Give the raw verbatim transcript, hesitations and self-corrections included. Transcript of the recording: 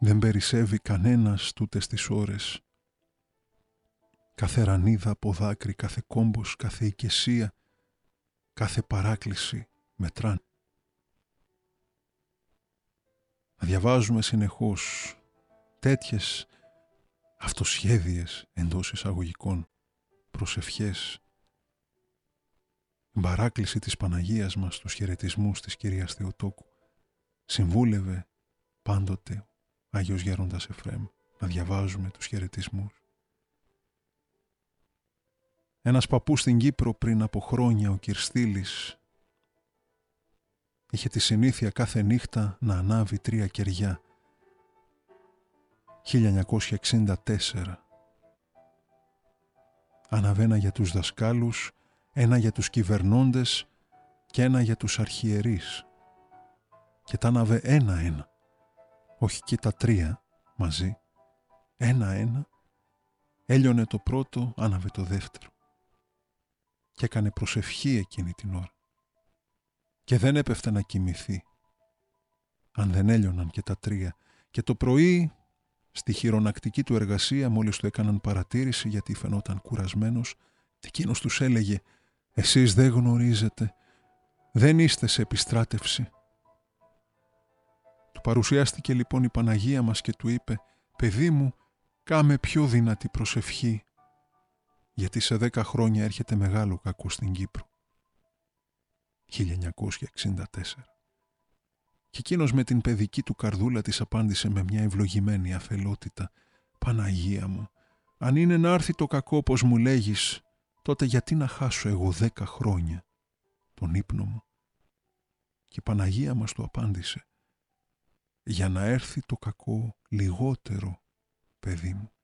Δεν περισσεύει κανένας τούτες τις ώρες. Κάθε ρανίδα από δάκρυ, κάθε κόμπος, κάθε οικεσία, κάθε παράκληση μετράν. Να διαβάζουμε συνεχώς τέτοιες αυτοσχέδιες εντός εισαγωγικών προσευχές, την παράκληση της Παναγίας μας, τους χαιρετισμούς της Κυρίας Θεοτόκου. Συμβούλευε πάντοτε ο Άγιος Γέροντας Εφραίμ να διαβάζουμε τους χαιρετισμούς. Ένας παππούς στην Κύπρο πριν από χρόνια, ο Κυρστήλης, είχε τη συνήθεια κάθε νύχτα να ανάβει τρία κεριά. χίλια εννιακόσια εξήντα τέσσερα. Αναβένα για τους δασκάλους, ένα για τους κυβερνώντες και ένα για τους αρχιερείς. Και τα άναβε ένα-ένα, όχι και τα τρία μαζί. Ένα-ένα, έλειωνε το πρώτο, άναβε το δεύτερο. Και έκανε προσευχή εκείνη την ώρα. Και δεν έπεφτε να κοιμηθεί, αν δεν έλειωναν και τα τρία. Και το πρωί, στη χειρονακτική του εργασία, μόλις του έκαναν παρατήρηση γιατί φαινόταν κουρασμένος, εκείνος τους έλεγε «Εσείς δεν γνωρίζετε, δεν είστε σε επιστράτευση». Του παρουσιάστηκε λοιπόν η Παναγία μας και του είπε «Παιδί μου, κάμε πιο δυνατή προσευχή, γιατί σε δέκα χρόνια έρχεται μεγάλο κακό στην Κύπρο». χίλια εννιακόσια εξήντα τέσσερα. Και εκείνος με την παιδική του καρδούλα της απάντησε με μια ευλογημένη αφελότητα «Παναγία μου, αν είναι να έρθει το κακό όπως μου λέγεις, τότε γιατί να χάσω εγώ δέκα χρόνια τον ύπνο μου». Και η Παναγία μας του απάντησε «Για να έρθει το κακό λιγότερο, παιδί μου».